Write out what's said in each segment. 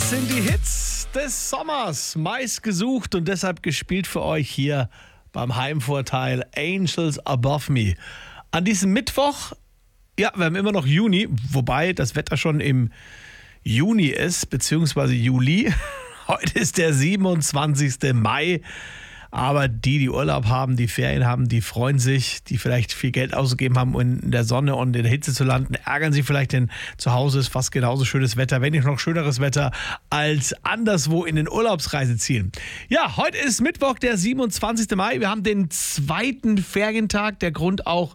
Das sind die Hits des Sommers, meist gesucht und deshalb gespielt für euch hier beim Heimvorteil Angels Above Me. An diesem Mittwoch, ja, wir haben immer noch Juni, wobei das Wetter schon im Juni ist, beziehungsweise Juli. Heute ist der 27. Mai. Aber die Urlaub haben, die Ferien haben, die freuen sich, die vielleicht viel Geld ausgegeben haben, um in der Sonne und in der Hitze zu landen, ärgern sich vielleicht, denn zu Hause ist fast genauso schönes Wetter, wenn nicht noch schöneres Wetter als anderswo in den Urlaubsreisezielen. Ja, heute ist Mittwoch, der 27. Mai. Wir haben den zweiten Ferientag. Der Grund auch,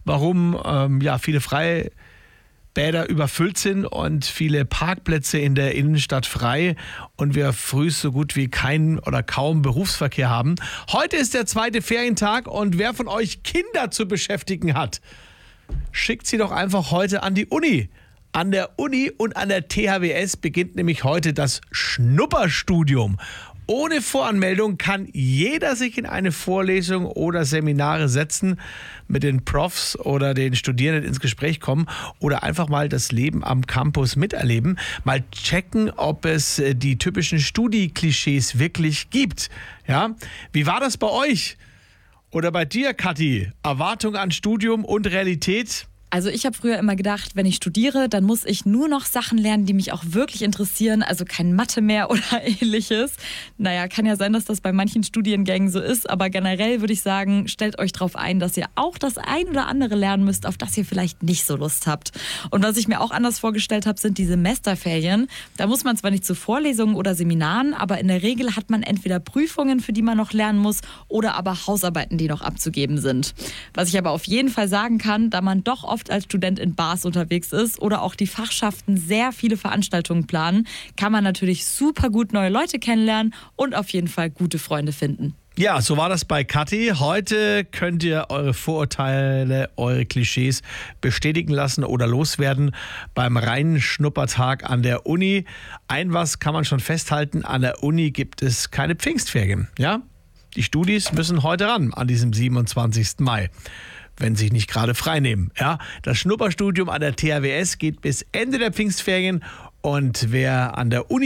warum viele Freibäder überfüllt sind und viele Parkplätze in der Innenstadt frei und wir früh so gut wie keinen oder kaum Berufsverkehr haben. Heute ist der zweite Ferientag und wer von euch Kinder zu beschäftigen hat, schickt sie doch einfach heute an die Uni. An der Uni und an der THWS beginnt nämlich heute das Schnupperstudium. Ohne Voranmeldung kann jeder sich in eine Vorlesung oder Seminare setzen, mit den Profs oder den Studierenden ins Gespräch kommen oder einfach mal das Leben am Campus miterleben. Mal checken, ob es die typischen Studi-Klischees wirklich gibt. Ja? Wie war das bei euch? Oder bei dir, Kathi? Erwartung an Studium und Realität? Also ich habe früher immer gedacht, wenn ich studiere, dann muss ich nur noch Sachen lernen, die mich auch wirklich interessieren, also kein Mathe mehr oder ähnliches. Naja, kann ja sein, dass das bei manchen Studiengängen so ist, aber generell würde ich sagen, stellt euch darauf ein, dass ihr auch das ein oder andere lernen müsst, auf das ihr vielleicht nicht so Lust habt. Und was ich mir auch anders vorgestellt habe, sind die Semesterferien. Da muss man zwar nicht zu Vorlesungen oder Seminaren, aber in der Regel hat man entweder Prüfungen, für die man noch lernen muss, oder aber Hausarbeiten, die noch abzugeben sind. Was ich aber auf jeden Fall sagen kann, da man doch oft als Student in Bars unterwegs ist oder auch die Fachschaften sehr viele Veranstaltungen planen, kann man natürlich super gut neue Leute kennenlernen und auf jeden Fall gute Freunde finden. Ja, so war das bei Kathi. Heute könnt ihr eure Vorurteile, eure Klischees bestätigen lassen oder loswerden beim reinen Schnuppertag an der Uni. Ein was kann man schon festhalten, an der Uni gibt es keine Pfingstferien. Ja? Die Studis müssen heute ran an diesem 27. Mai. Wenn sie sich nicht gerade frei nehmen. Ja, das Schnupperstudium an der THWS geht bis Ende der Pfingstferien und wer an der Uni